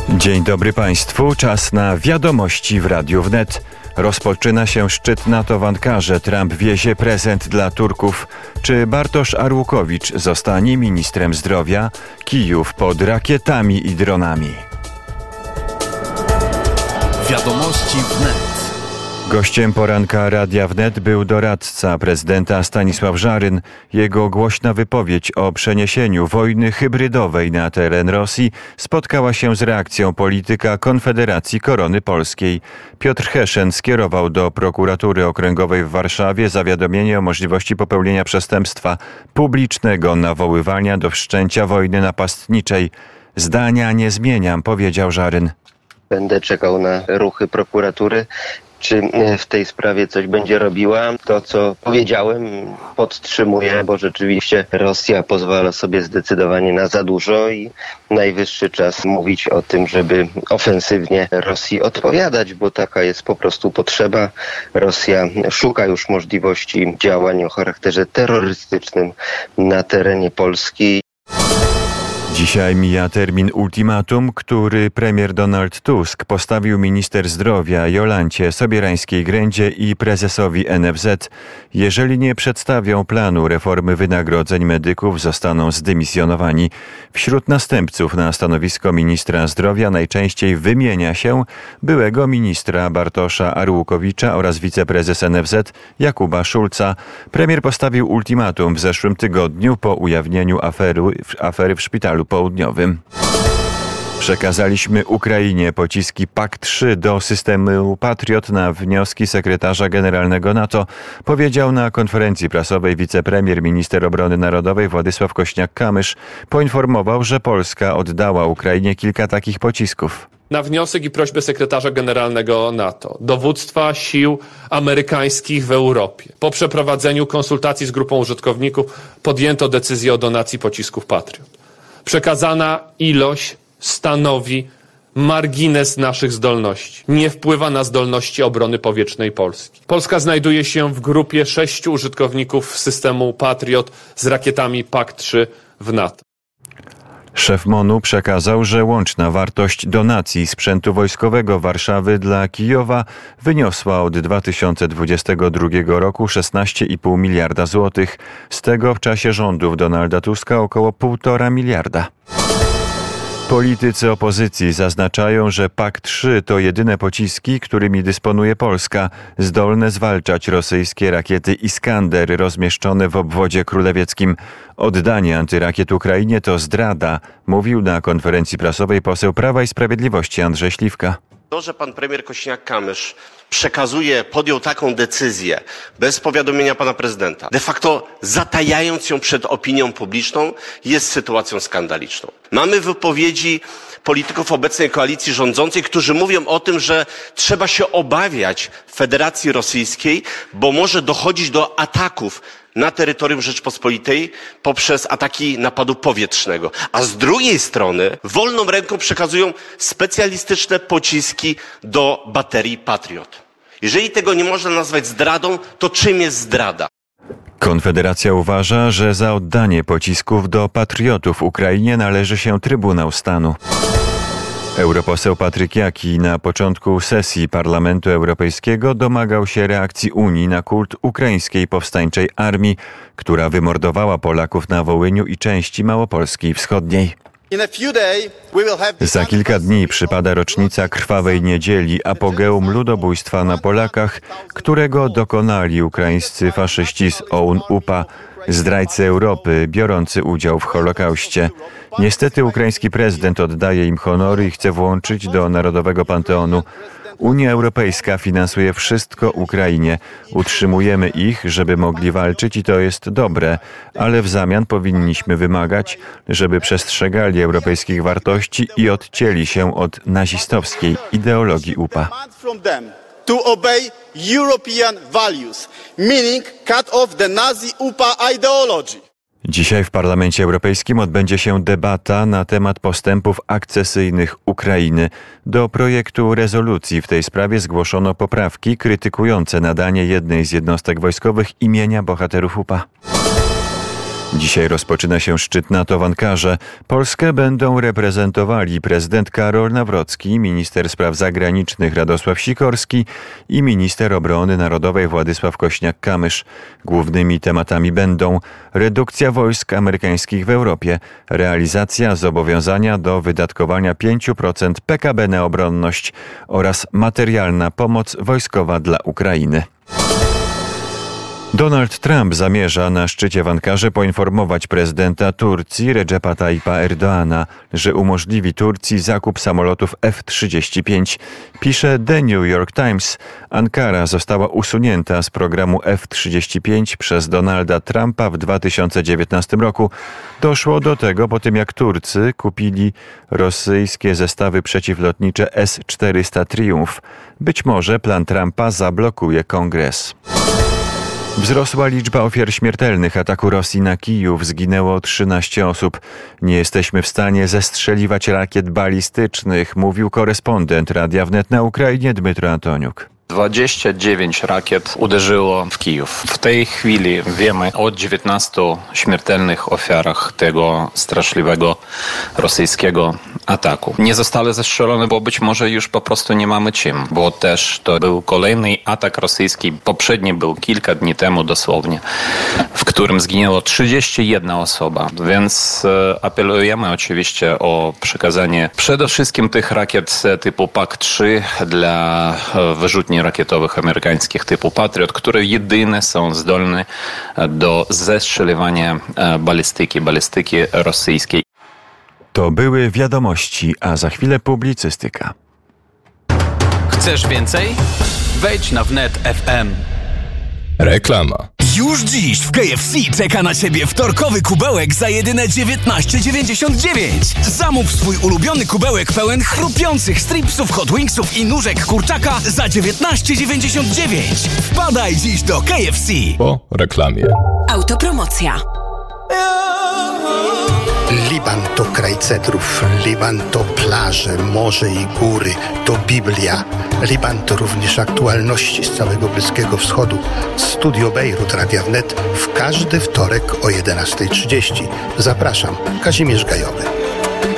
Dzień dobry Państwu. Czas na wiadomości w Radiu Wnet. Rozpoczyna się szczyt NATO w Ankarze. Trump wiezie prezent dla Turków. Czy Bartosz Arłukowicz zostanie ministrem zdrowia? Kijów pod rakietami i dronami. Wiadomości Wnet. Gościem poranka Radia Wnet był doradca prezydenta Stanisław Żaryn. Jego głośna wypowiedź o przeniesieniu wojny hybrydowej na teren Rosji spotkała się z reakcją polityka Konfederacji Korony Polskiej. Piotr Heszen skierował do prokuratury okręgowej w Warszawie zawiadomienie o możliwości popełnienia przestępstwa publicznego nawoływania do wszczęcia wojny napastniczej. Zdania nie zmieniam, powiedział Żaryn. Będę czekał na ruchy prokuratury. Czy w tej sprawie coś będzie robiła? To, co powiedziałem, podtrzymuję, bo rzeczywiście Rosja pozwala sobie zdecydowanie na za dużo i najwyższy czas mówić o tym, żeby ofensywnie Rosji odpowiadać, bo taka jest po prostu potrzeba. Rosja szuka już możliwości działań o charakterze terrorystycznym na terenie Polski. Dzisiaj mija termin ultimatum, który premier Donald Tusk postawił minister zdrowia Jolancie Sobierańskiej-Grędzie i prezesowi NFZ. Jeżeli nie przedstawią planu reformy wynagrodzeń medyków, zostaną zdymisjonowani. Wśród następców na stanowisko ministra zdrowia najczęściej wymienia się byłego ministra Bartosza Arłukowicza oraz wiceprezes NFZ Jakuba Szulca. Premier postawił ultimatum w zeszłym tygodniu po ujawnieniu afery w szpitalu południowym. Przekazaliśmy Ukrainie pociski PAK-3 do systemu Patriot na wnioski sekretarza generalnego NATO, powiedział na konferencji prasowej wicepremier minister obrony narodowej Władysław Kośniak-Kamysz. Poinformował, że Polska oddała Ukrainie kilka takich pocisków. Na wniosek i prośbę sekretarza generalnego NATO, dowództwa sił amerykańskich w Europie, po przeprowadzeniu konsultacji z grupą użytkowników podjęto decyzję o donacji pocisków Patriot. Przekazana ilość stanowi margines naszych zdolności. Nie wpływa na zdolności obrony powietrznej Polski. Polska znajduje się w grupie 6 użytkowników systemu Patriot z rakietami PAK-3 w NATO. Szef MON-u przekazał, że łączna wartość donacji sprzętu wojskowego Warszawy dla Kijowa wyniosła od 2022 roku 16,5 miliarda złotych. Z tego w czasie rządów Donalda Tuska około 1,5 miliarda. Politycy opozycji zaznaczają, że PAK-3 to jedyne pociski, którymi dysponuje Polska, zdolne zwalczać rosyjskie rakiety Iskander rozmieszczone w obwodzie królewieckim. Oddanie antyrakiet Ukrainie to zdrada, mówił na konferencji prasowej poseł Prawa i Sprawiedliwości Andrzej Śliwka. To, że pan premier Kośniak-Kamysz podjął taką decyzję bez powiadomienia pana prezydenta, de facto zatajając ją przed opinią publiczną, jest sytuacją skandaliczną. Mamy wypowiedzi polityków obecnej koalicji rządzącej, którzy mówią o tym, że trzeba się obawiać Federacji Rosyjskiej, bo może dochodzić do ataków na terytorium Rzeczpospolitej poprzez ataki napadu powietrznego. A z drugiej strony wolną ręką przekazują specjalistyczne pociski do baterii Patriot. Jeżeli tego nie można nazwać zdradą, to czym jest zdrada? Konfederacja uważa, że za oddanie pocisków do patriotów Ukrainie należy się Trybunał Stanu. Europoseł Patryk Jaki na początku sesji Parlamentu Europejskiego domagał się reakcji Unii na kult ukraińskiej powstańczej armii, która wymordowała Polaków na Wołyniu i części Małopolski Wschodniej. Za kilka dni przypada rocznica Krwawej Niedzieli, apogeum ludobójstwa na Polakach, którego dokonali ukraińscy faszyści z OUN-UPA, zdrajcy Europy biorący udział w Holokauście. Niestety ukraiński prezydent oddaje im honory i chce włączyć do Narodowego Panteonu. Unia Europejska finansuje wszystko Ukrainie. Utrzymujemy ich, żeby mogli walczyć i to jest dobre, ale w zamian powinniśmy wymagać, żeby przestrzegali europejskich wartości i odcięli się od nazistowskiej ideologii UPA. To obey European values, meaning cut off the Nazi UPA ideology. Dzisiaj w Parlamencie Europejskim odbędzie się debata na temat postępów akcesyjnych Ukrainy. Do projektu rezolucji w tej sprawie zgłoszono poprawki krytykujące nadanie jednej z jednostek wojskowych imienia bohaterów UPA. Dzisiaj rozpoczyna się szczyt NATO w Ankarze. Polskę będą reprezentowali prezydent Karol Nawrocki, minister spraw zagranicznych Radosław Sikorski i minister obrony narodowej Władysław Kośniak-Kamysz. Głównymi tematami będą redukcja wojsk amerykańskich w Europie, realizacja zobowiązania do wydatkowania 5% PKB na obronność oraz materialna pomoc wojskowa dla Ukrainy. Donald Trump zamierza na szczycie w Ankarze poinformować prezydenta Turcji Recepa Tayyipa Erdoğana, że umożliwi Turcji zakup samolotów F-35. Pisze The New York Times. Ankara została usunięta z programu F-35 przez Donalda Trumpa w 2019 roku. Doszło do tego po tym, jak Turcy kupili rosyjskie zestawy przeciwlotnicze S-400 Triumph. Być może plan Trumpa zablokuje Kongres. Wzrosła liczba ofiar śmiertelnych ataku Rosji na Kijów. Zginęło 13 osób. Nie jesteśmy w stanie zestrzeliwać rakiet balistycznych, mówił korespondent Radia Wnet na Ukrainie Dmytro Antoniuk. 29 rakiet uderzyło w Kijów. W tej chwili wiemy o 19 śmiertelnych ofiarach tego straszliwego rosyjskiego ataku. Nie zostały zestrzelone, bo być może już po prostu nie mamy czym, bo też to był kolejny atak rosyjski. Poprzedni był kilka dni temu dosłownie, w którym zginęło 31 osoba. Więc apelujemy oczywiście o przekazanie przede wszystkim tych rakiet typu PAK-3 dla wyrzutni rakietowych amerykańskich typu Patriot, które jedyne są zdolne do zestrzeliwania balistyki rosyjskiej. To były wiadomości, a za chwilę publicystyka. Chcesz więcej? Wejdź na Wnet FM. Reklama. Już dziś w KFC czeka na Ciebie wtorkowy kubełek za jedyne 19,99. Zamów swój ulubiony kubełek pełen chrupiących stripsów, hot wingsów i nóżek kurczaka za 19,99. Wpadaj dziś do KFC. Po reklamie. Autopromocja. Liban to kraj cedrów, Liban to plaże, morze i góry, to Biblia. Liban to również aktualności z całego Bliskiego Wschodu. Studio Bejrut Radia Wnet w każdy wtorek o 11:30. Zapraszam, Kazimierz Gajowy.